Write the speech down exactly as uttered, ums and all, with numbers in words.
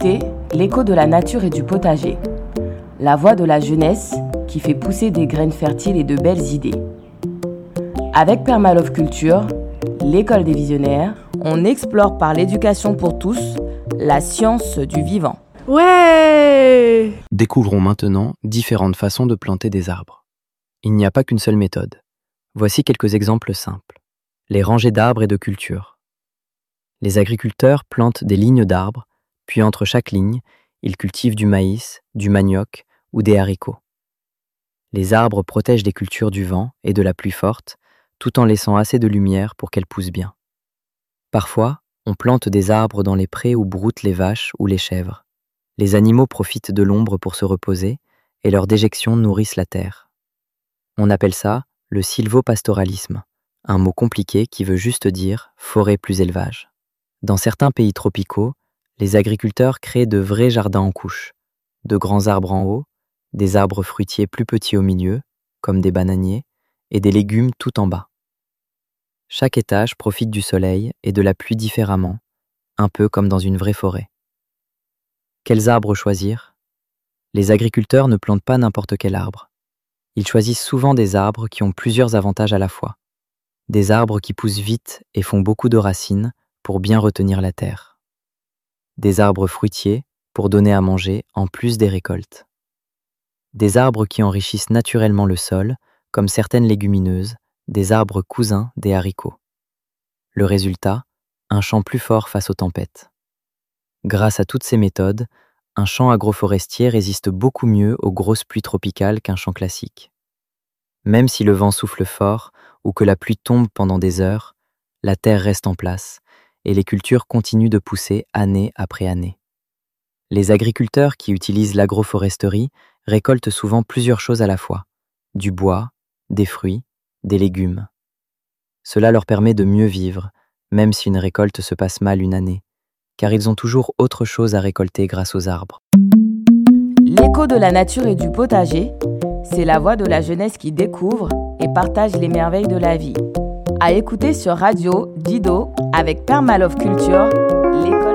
écoutez l'écho de la nature et du potager, la voix de la jeunesse qui fait pousser des graines fertiles et de belles idées. Avec Permalove Culture, l'école des visionnaires, on explore par l'éducation pour tous la science du vivant. Ouais! Découvrons maintenant différentes façons de planter des arbres. Il n'y a pas qu'une seule méthode. Voici quelques exemples simples. Les rangées d'arbres et de cultures. Les agriculteurs plantent des lignes d'arbres, puis entre chaque ligne, ils cultivent du maïs, du manioc ou des haricots. Les arbres protègent des cultures du vent et de la pluie forte, tout en laissant assez de lumière pour qu'elles poussent bien. Parfois, on plante des arbres dans les prés où broutent les vaches ou les chèvres. Les animaux profitent de l'ombre pour se reposer et leurs déjections nourrissent la terre. On appelle ça le sylvopastoralisme, un mot compliqué qui veut juste dire forêt plus élevage. Dans certains pays tropicaux, les agriculteurs créent de vrais jardins en couches, de grands arbres en haut, des arbres fruitiers plus petits au milieu, comme des bananiers, et des légumes tout en bas. Chaque étage profite du soleil et de la pluie différemment, un peu comme dans une vraie forêt. Quels arbres choisir ? Les agriculteurs ne plantent pas n'importe quel arbre. Ils choisissent souvent des arbres qui ont plusieurs avantages à la fois. Des arbres qui poussent vite et font beaucoup de racines pour bien retenir la terre. Des arbres fruitiers pour donner à manger en plus des récoltes. Des arbres qui enrichissent naturellement le sol, comme certaines légumineuses, des arbres cousins des haricots. Le résultat, un champ plus fort face aux tempêtes. Grâce à toutes ces méthodes, un champ agroforestier résiste beaucoup mieux aux grosses pluies tropicales qu'un champ classique. Même si le vent souffle fort ou que la pluie tombe pendant des heures, la terre reste en place et les cultures continuent de pousser année après année. Les agriculteurs qui utilisent l'agroforesterie récoltent souvent plusieurs choses à la fois, du bois, des fruits, des légumes. Cela leur permet de mieux vivre, même si une récolte se passe mal une année, car ils ont toujours autre chose à récolter grâce aux arbres. L'écho de la nature et du potager, c'est la voix de la jeunesse qui découvre et partage les merveilles de la vie. À écouter sur Radio Dido avec Permalove Culture